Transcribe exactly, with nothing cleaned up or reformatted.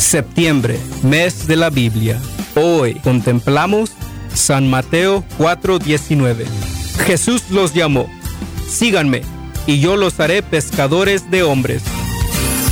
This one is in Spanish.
Septiembre, mes de la Biblia. Hoy contemplamos San Mateo cuatro diecinueve. Jesús los llamó: síganme, y yo los haré pescadores de hombres.